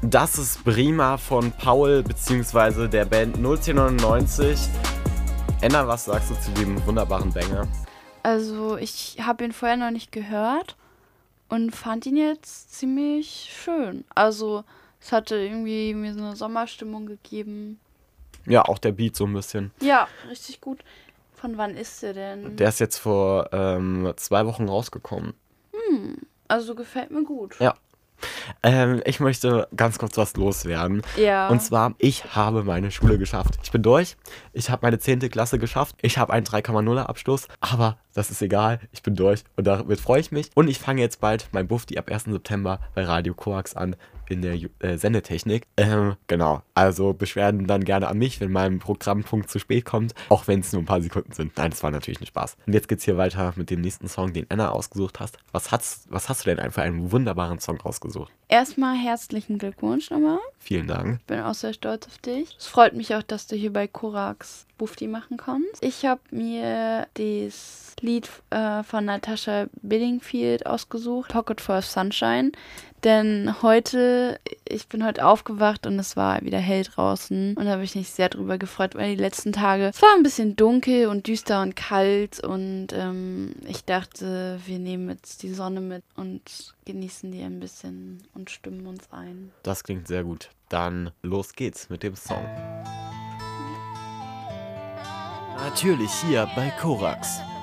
Das ist Brima von Paul bzw. der Band 01099. Enna, was sagst du zu dem wunderbaren Banger? Also ich habe ihn vorher noch nicht gehört und fand ihn jetzt ziemlich schön. Also es hatte irgendwie mir so eine Sommerstimmung gegeben. Ja, auch der Beat so ein bisschen. Ja, richtig gut. Von wann ist der denn? Der ist jetzt vor 2 Wochen rausgekommen. Also gefällt mir gut. Ja. Ich möchte ganz kurz was loswerden. Ja. Und zwar, ich habe meine Schule geschafft. Ich bin durch. Ich habe meine 10. Klasse geschafft. Ich habe einen 3,0er Abschluss. Aber das ist egal. Ich bin durch. Und damit freue ich mich. Und ich fange jetzt bald mein Bufti ab 1. September bei Radio Koax an in der Sendetechnik. Genau. Also Beschwerden dann gerne an mich, wenn mein Programmpunkt zu spät kommt. Auch wenn es nur ein paar Sekunden sind. Nein, das war natürlich ein Spaß. Und jetzt geht's hier weiter mit dem nächsten Song, den Anna ausgesucht hast. Was hast du denn für einen wunderbaren Song ausgesucht? Erstmal herzlichen Glückwunsch nochmal. Vielen Dank. Ich bin auch sehr stolz auf dich. Es freut mich auch, dass du hier bei Korax Bufti machen kannst. Ich habe mir das Lied von Natasha Bedingfield ausgesucht, Pocket Full of Sunshine. Denn ich bin heute aufgewacht und es war wieder hell draußen. Und da habe ich mich sehr drüber gefreut, weil die letzten Tage, es war ein bisschen dunkel und düster und kalt. Und ich dachte, wir nehmen jetzt die Sonne mit und genießen die ein bisschen und stimmen uns ein. Das klingt sehr gut. Dann los geht's mit dem Song. Natürlich hier bei Korax.